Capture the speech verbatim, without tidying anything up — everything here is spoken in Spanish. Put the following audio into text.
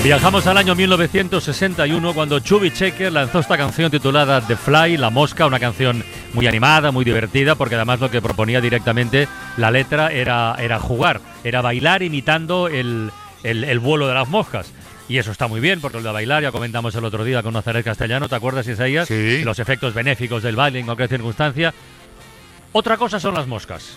Viajamos al año mil novecientos sesenta y uno cuando Chubby Checker lanzó esta canción titulada The Fly, La Mosca, una canción muy animada, muy divertida, porque además lo que proponía directamente la letra era, era jugar, era bailar imitando el, el, el vuelo de las moscas. Y eso está muy bien, porque lo de bailar, ya comentamos el otro día con Nazaret Castellano, ¿te acuerdas, Isaías? Sí. Los efectos benéficos del baile en cualquier circunstancia. Otra cosa son las moscas.